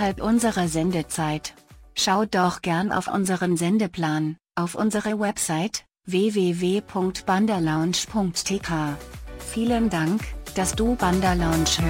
außerhalb unserer Sendezeit. Schaut doch gern auf unseren Sendeplan, auf unsere Website, www.bandalounge.tk. Vielen Dank, dass du Banda Lounge hörst.